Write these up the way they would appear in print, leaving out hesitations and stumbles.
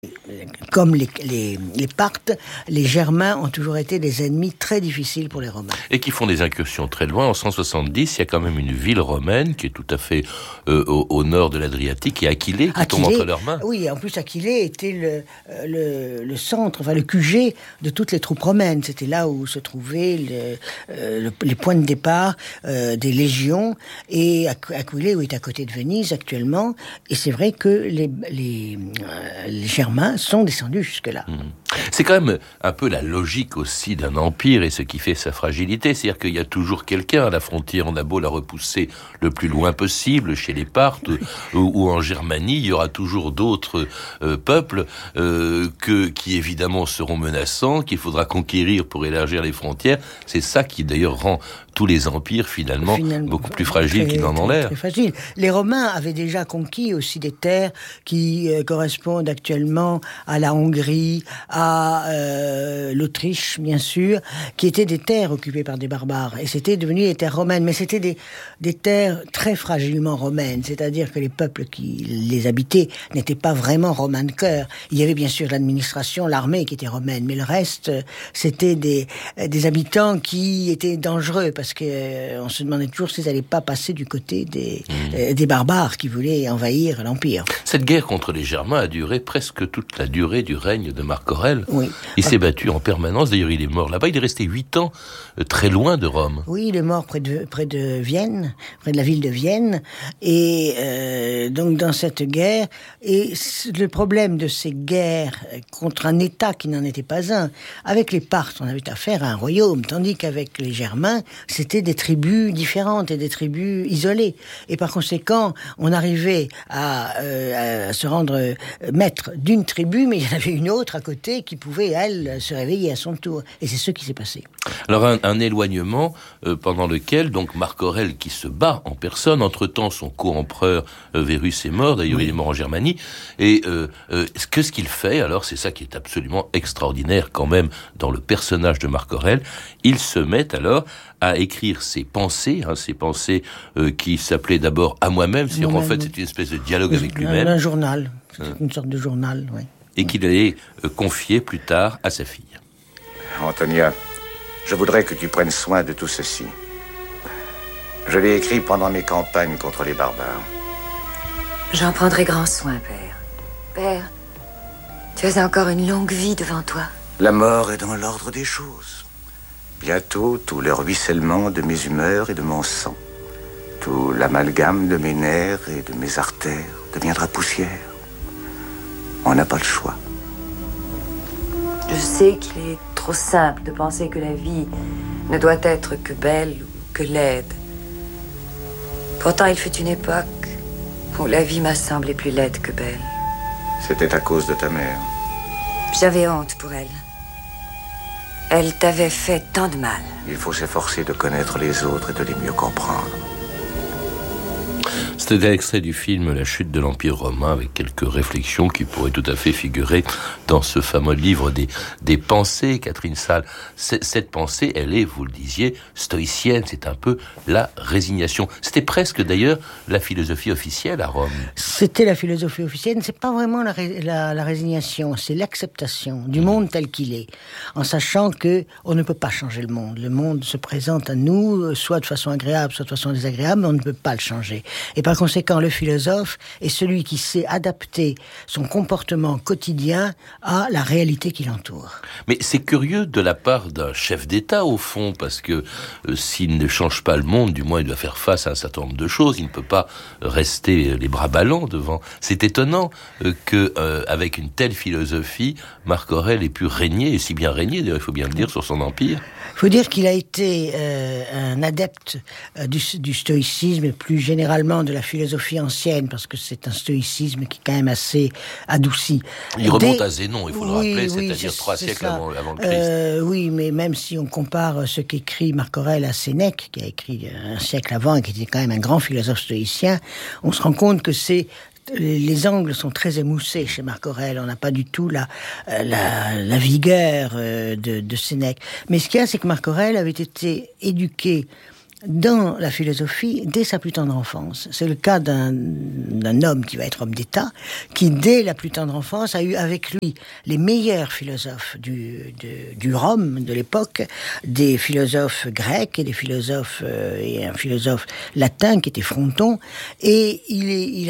Comme les Parthes, les Germains ont toujours été des ennemis très difficiles pour les Romains. Et qui font des incursions très loin. En 170, il y a quand même une ville romaine qui est tout à fait au nord de l'Adriatique, et Aquilée qui tombe entre leurs mains. Oui, en plus Aquilée était le centre, enfin le QG de toutes les troupes romaines. C'était là où se trouvaient les points de départ des légions. Et Aquilée est à côté de Venise actuellement. Et c'est vrai que les Germains sont descendus jusque-là. C'est quand même un peu la logique aussi d'un empire et ce qui fait sa fragilité. C'est-à-dire qu'il y a toujours quelqu'un à la frontière. On a beau la repousser le plus loin possible chez les Parthes ou en Germanie, il y aura toujours d'autres peuples qui évidemment seront menaçants, qu'il faudra conquérir pour élargir les frontières. C'est ça qui d'ailleurs rend tous les empires finalement beaucoup plus fragiles qu'ils n'en ont l'air. Très fragile. Les Romains avaient déjà conquis aussi des terres qui correspondent actuellement à la Hongrie, à l'Autriche, bien sûr, qui étaient des terres occupées par des barbares. Et c'était devenu des terres romaines. Mais c'était des terres très fragilement romaines. C'est-à-dire que les peuples qui les habitaient n'étaient pas vraiment romains de cœur. Il y avait bien sûr l'administration, l'armée qui était romaine. Mais le reste, c'était des habitants qui étaient dangereux parce qu'on se demandait toujours s'ils n'allaient pas passer du côté des barbares qui voulaient envahir l'Empire. Cette guerre contre les Germains a duré presque toute la durée du règne de Marc Aurèle. Oui. Il s'est battu en permanence. D'ailleurs, il est mort là-bas. Il est resté 8 ans très loin de Rome. Oui, il est mort près de Vienne, près de la ville de Vienne. Et donc dans cette guerre, et le problème de ces guerres contre un État qui n'en était pas un, avec les Parthes, on avait affaire à un royaume, tandis qu'avec les Germains, c'était des tribus différentes et des tribus isolées. Et par conséquent, on arrivait à se rendre maître d'une tribu, mais il y en avait une autre à côté qui pouvait, elle, se réveiller à son tour. Et c'est ce qui s'est passé. Alors un éloignement pendant lequel donc Marc Aurèle, qui se bat en personne, entre-temps son co-empereur Verus est mort, d'ailleurs il est mort en Germanie, et ce qu'il fait, alors c'est ça qui est absolument extraordinaire quand même dans le personnage de Marc Aurèle, il se met alors à écrire ses pensées qui s'appelaient d'abord « À moi-même », c'est-à-dire en fait c'est une espèce de dialogue avec lui-même. Un journal, c'est une sorte de journal, oui. Et qu'il allait confier plus tard à sa fille. Antonia, je voudrais que tu prennes soin de tout ceci. Je l'ai écrit pendant mes campagnes contre les barbares. J'en prendrai grand soin, père. Père, tu as encore une longue vie devant toi. La mort est dans l'ordre des choses. Bientôt, tout le ruissellement de mes humeurs et de mon sang, tout l'amalgame de mes nerfs et de mes artères deviendra poussière. On n'a pas le choix. Je sais qu'il est trop simple de penser que la vie ne doit être que belle ou que laide. Pourtant, il fut une époque où la vie m'a semblé plus laide que belle. C'était à cause de ta mère. J'avais honte pour elle. Elle t'avait fait tant de mal. Il faut s'efforcer de connaître les autres et de les mieux comprendre. C'était un extrait du film La chute de l'Empire romain avec quelques réflexions qui pourraient tout à fait figurer dans ce fameux livre des pensées, Catherine Salle. Cette pensée, elle est, vous le disiez, stoïcienne, c'est un peu la résignation. C'était presque d'ailleurs la philosophie officielle à Rome. C'était la philosophie officielle, c'est pas vraiment la résignation, c'est l'acceptation du monde tel qu'il est, en sachant que on ne peut pas changer le monde. Le monde se présente à nous, soit de façon agréable, soit de façon désagréable, mais on ne peut pas le changer. Et par conséquent, le philosophe est celui qui sait adapter son comportement quotidien à la réalité qui l'entoure. Mais c'est curieux de la part d'un chef d'État, au fond, parce que s'il ne change pas le monde, du moins il doit faire face à un certain nombre de choses, il ne peut pas rester les bras ballants devant. C'est étonnant que avec une telle philosophie, Marc Aurèle ait pu régner, et si bien régner, d'ailleurs il faut bien le dire, sur son empire. Il faut dire qu'il a été un adepte du stoïcisme et plus généralement de la philosophie ancienne, parce que c'est un stoïcisme qui est quand même assez adouci. Il remonte à Zénon, il faut le rappeler, c'est-à-dire 3 siècles avant le Christ. Oui, mais même si on compare ce qu'écrit Marc Aurèle à Sénèque, qui a écrit un siècle avant et qui était quand même un grand philosophe stoïcien, on se rend compte que les angles sont très émoussés chez Marc Aurèle. On n'a pas du tout la vigueur de Sénèque. Mais ce qu'il y a, c'est que Marc Aurèle avait été éduqué dans la philosophie dès sa plus tendre enfance. C'est le cas d'un homme qui va être homme d'État, qui dès la plus tendre enfance a eu avec lui les meilleurs philosophes du Rome de l'époque, des philosophes grecs et des philosophes et un philosophe latin qui était Fronton, et il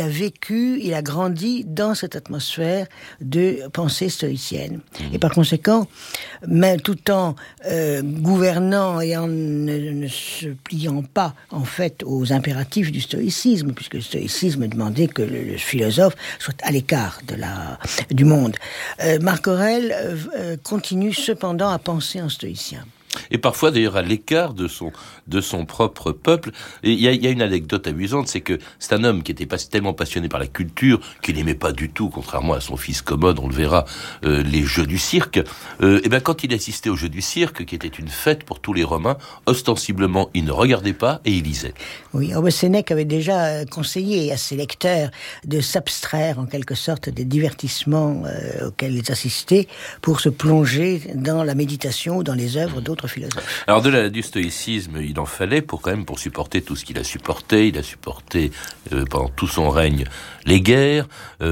a grandi dans cette atmosphère de pensée stoïcienne. Et par conséquent, mais tout en gouvernant et en ne se pliant pas en fait aux impératifs du stoïcisme, puisque le stoïcisme demandait que le philosophe soit à l'écart du monde. Marc Aurèle continue cependant à penser en stoïcien. Et parfois d'ailleurs à l'écart de son propre peuple. Et il y a une anecdote amusante, c'est que c'est un homme qui était tellement passionné par la culture qu'il n'aimait pas du tout, contrairement à son fils Commode, on le verra, les jeux du cirque. Et ben quand il assistait aux jeux du cirque, qui était une fête pour tous les Romains, ostensiblement il ne regardait pas et il lisait. Oui, Sénèque avait déjà conseillé à ses lecteurs de s'abstraire en quelque sorte des divertissements auxquels ils assistaient pour se plonger dans la méditation ou dans les œuvres d'autres philosophes. Alors du stoïcisme, il en fallait pour supporter tout ce qu'il a supporté. Il a supporté pendant tout son règne les guerres,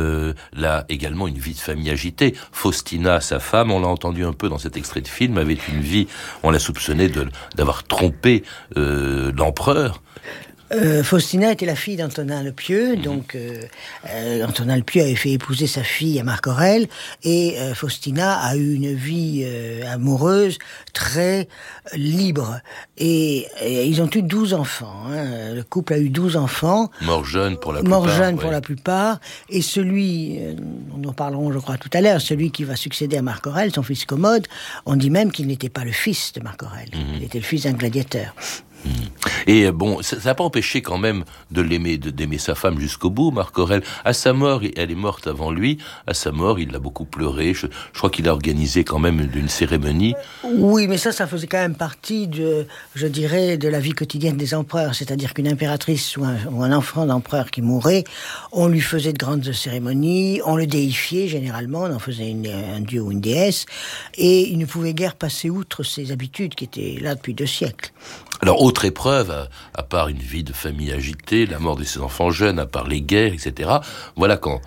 là également une vie de famille agitée. Faustina, sa femme, on l'a entendu un peu dans cet extrait de film, avait une vie, on l'a soupçonné d'avoir trompé l'empereur. Faustina était la fille d'Antonin le Pieux, donc Antonin le Pieux avait fait épouser sa fille à Marc Aurèle, et Faustina a eu une vie amoureuse très libre, et ils ont eu 12 enfants, hein. Le couple a eu 12 enfants. Morts jeunes pour la plupart, et celui, nous en parlerons je crois tout à l'heure, celui qui va succéder à Marc Aurèle, son fils Commode, on dit même qu'il n'était pas le fils de Marc Aurèle, il était le fils d'un gladiateur. Et bon, ça n'a pas empêché quand même d'aimer sa femme jusqu'au bout, Marc Aurèle. À sa mort, elle est morte avant lui, à sa mort, il a beaucoup pleuré. Je crois qu'il a organisé quand même une cérémonie. Oui, mais ça faisait quand même partie de la vie quotidienne des empereurs. C'est-à-dire qu'une impératrice ou un enfant d'empereur qui mourait, on lui faisait de grandes cérémonies, on le déifiait généralement, on en faisait un dieu ou une déesse, et il ne pouvait guère passer outre ses habitudes qui étaient là depuis 2 siècles. Alors, autre épreuve, à part une vie de famille agitée, la mort de ses enfants jeunes, à part les guerres, etc. Voilà qu'en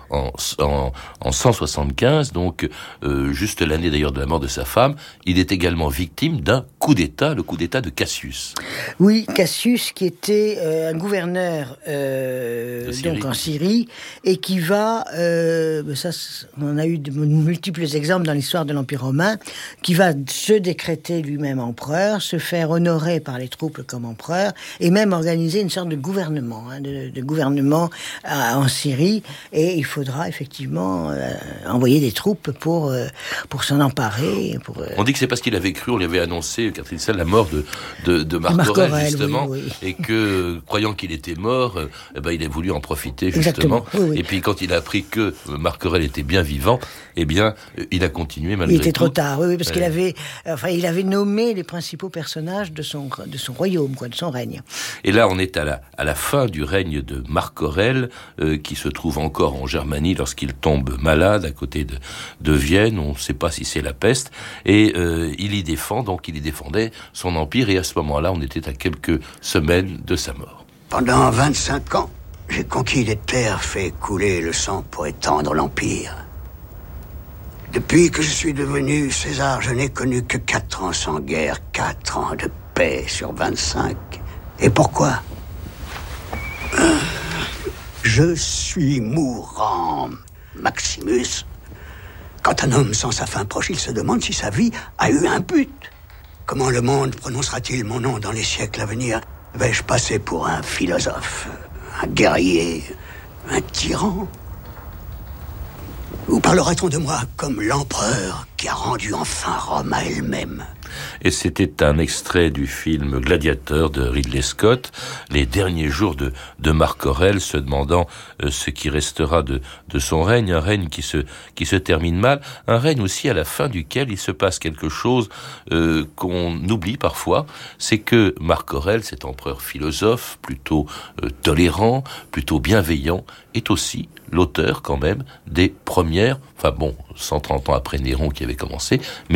175, donc juste l'année d'ailleurs de la mort de sa femme, il est également victime d'un coup d'État, le coup d'État de Cassius. Oui, Cassius qui était un gouverneur donc en Syrie, et qui va, on a eu de multiples exemples dans l'histoire de l'Empire romain, qui va se décréter lui-même empereur, se faire honorer par les troupes comme empereur, et même organiser une sorte de gouvernement, de gouvernement en Syrie, et il faudra effectivement envoyer des troupes pour s'en emparer. On dit que c'est parce qu'il avait cru, on lui avait annoncé, Catherine Sall, la mort de Marc Aurèle, justement, oui. Et que, croyant qu'il était mort, il a voulu en profiter, justement. Oui. Et puis quand il a appris que Marc Aurèle était bien vivant, il a continué malgré tout. Il était trop tard, oui, parce qu'il avait nommé les principaux personnages de son royaume, de son règne. Et là, on est à la fin du règne de Marc Aurèle, qui se trouve encore en Germanie lorsqu'il tombe malade à côté de Vienne. On ne sait pas si c'est la peste. Et il y défendait son empire. Et à ce moment-là, on était à quelques semaines de sa mort. Pendant 25 ans, j'ai conquis des terres, fait couler le sang pour étendre l'empire. Depuis que je suis devenu César, je n'ai connu que 4 ans sans guerre, 4 ans de paix sur 25. Et pourquoi ? Je suis mourant, Maximus. Quand un homme sent sa fin proche, il se demande si sa vie a eu un but. Comment le monde prononcera-t-il mon nom dans les siècles à venir ? Vais-je passer pour un philosophe, un guerrier, un tyran ? Ou parlera-t-on de moi comme l'empereur qui a rendu enfin Rome à elle-même ? Et c'était un extrait du film Gladiateur de Ridley Scott, les derniers jours de Marc Aurèle, se demandant ce qui restera de son règne, un règne qui se termine mal, un règne aussi à la fin duquel il se passe quelque chose qu'on oublie parfois, c'est que Marc Aurèle, cet empereur philosophe, plutôt tolérant, plutôt bienveillant, est aussi l'auteur quand même des premières, 130 ans après Néron qui avait commencé, mais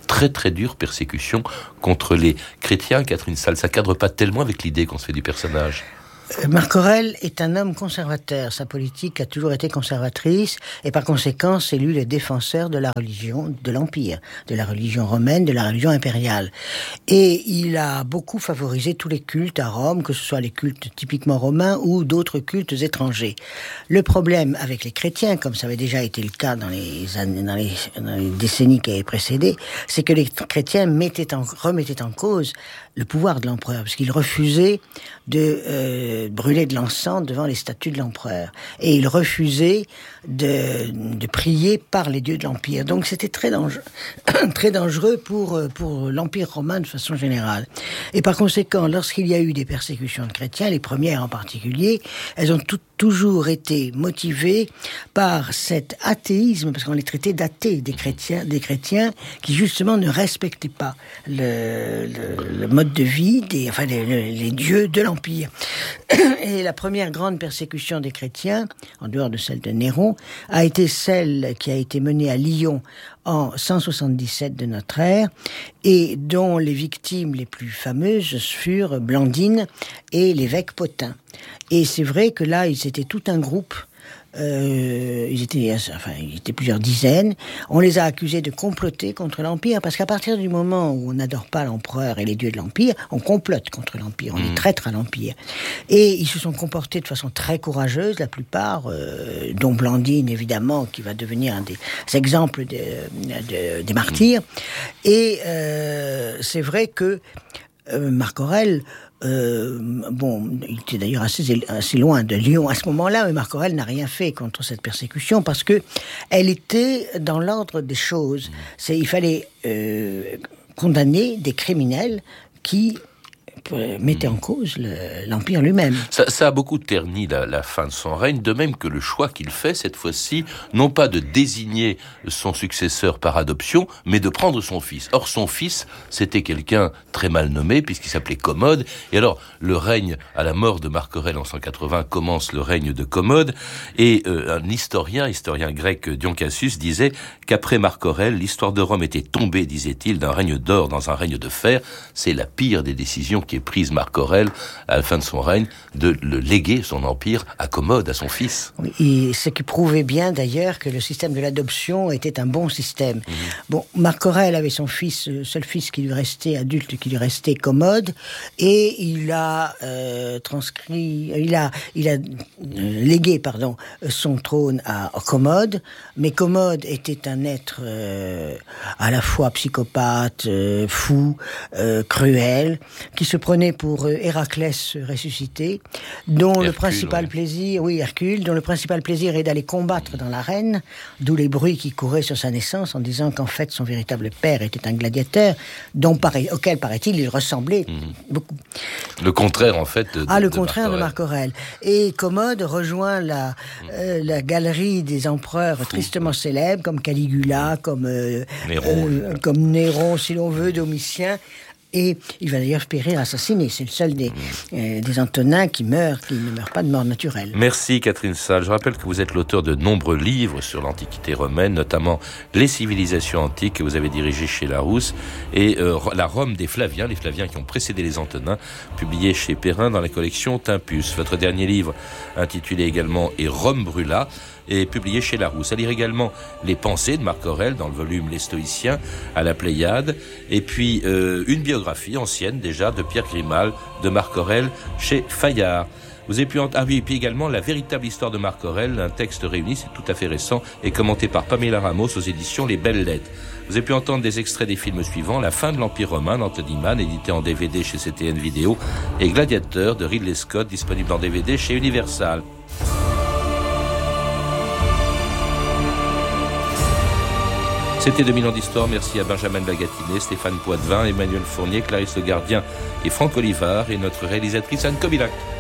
très très dure persécution contre les chrétiens. Catherine Sall, ça cadre pas tellement avec l'idée qu'on se fait du personnage. Marc Aurèle est un homme conservateur. Sa politique a toujours été conservatrice et par conséquent, c'est lui le défenseur de la religion de l'Empire, de la religion romaine, de la religion impériale. Et il a beaucoup favorisé tous les cultes à Rome, que ce soit les cultes typiquement romains ou d'autres cultes étrangers. Le problème avec les chrétiens, comme ça avait déjà été le cas dans les décennies qui avaient précédé, c'est que les chrétiens remettaient en cause le pouvoir de l'empereur, parce qu'ils refusaient de brûler de l'encens devant les statues de l'empereur. Et ils refusaient de prier par les dieux de l'Empire. Donc c'était très dangereux pour l'Empire romain de façon générale. Et par conséquent, lorsqu'il y a eu des persécutions de chrétiens, les premières en particulier, elles ont toujours été motivées par cet athéisme, parce qu'on les traitait d'athées, des chrétiens qui justement ne respectaient pas le mode de vie, les dieux de l'Empire. Et la première grande persécution des chrétiens, en dehors de celle de Néron, a été celle qui a été menée à Lyon en 177 de notre ère, et dont les victimes les plus fameuses furent Blandine et l'évêque Pothin. Et c'est vrai que là, ils étaient tout un groupe. Ils étaient plusieurs dizaines. On les a accusés de comploter contre l'Empire, parce qu'à partir du moment où on n'adore pas l'empereur et les dieux de l'Empire, on complote contre l'Empire, on est traître à l'Empire. Et ils se sont comportés de façon très courageuse, la plupart, dont Blandine, évidemment, qui va devenir un des exemples des martyrs. Et c'est vrai que Marc Aurèle, il était d'ailleurs assez loin de Lyon à ce moment-là, mais Marc Aurèle n'a rien fait contre cette persécution parce que elle était dans l'ordre des choses. Il fallait condamner des criminels qui mettait en cause l'Empire lui-même. Ça a beaucoup terni la fin de son règne, de même que le choix qu'il fait cette fois-ci, non pas de désigner son successeur par adoption, mais de prendre son fils. Or, son fils, c'était quelqu'un très mal nommé, puisqu'il s'appelait Commode. Et alors, le règne, à la mort de Marc Aurèle en 180, commence le règne de Commode. Et un historien grec, Dion Cassius, disait qu'après Marc Aurèle, l'histoire de Rome était tombée, disait-il, d'un règne d'or dans un règne de fer. C'est la pire des décisions qui est prise Marc Aurèle à la fin de son règne, de le léguer son empire à Commode, à son fils. Et ce qui prouvait bien d'ailleurs que le système de l'adoption était un bon système. Marc Aurèle avait son fils, seul fils qui lui restait, adulte qui lui restait, Commode, et il a légué son trône à Commode, mais Commode était un être à la fois psychopathe, fou, cruel, qui se prenait pour Héraclès ressuscité, dont Hercule, le principal plaisir, Hercule, dont le principal plaisir est d'aller combattre dans l'arène, d'où les bruits qui couraient sur sa naissance en disant qu'en fait son véritable père était un gladiateur, auquel paraît-il il ressemblait beaucoup. Le contraire en fait de Marc Aurèle. Et Commode rejoint la galerie des empereurs tristement célèbres comme Caligula, comme Néron si l'on veut, Domitien. Et il va d'ailleurs périr assassiné. C'est le seul des Antonins qui ne meurt pas de mort naturelle. Merci Catherine Sall. Je rappelle que vous êtes l'auteur de nombreux livres sur l'Antiquité romaine, notamment Les civilisations antiques que vous avez dirigé chez Larousse et la Rome des Flaviens, les Flaviens qui ont précédé les Antonins, publié chez Perrin dans la collection Tempus. Votre dernier livre, intitulé également Et Rome brûla, est publié chez Larousse. À lire également Les Pensées de Marc Aurèle dans le volume Les Stoïciens à la Pléiade, et puis une biographie ancienne déjà de Pierre Grimal de Marc Aurèle chez Fayard. Vous avez puis également La véritable histoire de Marc Aurèle, un texte réuni, c'est tout à fait récent, et commenté par Pamela Ramos aux éditions Les Belles Lettres. Vous avez pu entendre des extraits des films suivants: La fin de l'Empire romain d'Anthony Mann, édité en DVD chez CTN Vidéo, et Gladiateur de Ridley Scott, disponible en DVD chez Universal. C'était 2000 ans d'histoire. Merci à Benjamin Bagatinet, Stéphane Poitvin, Emmanuel Fournier, Clarisse Le Gardien et Franck Olivard, et notre réalisatrice Anne Kobilac.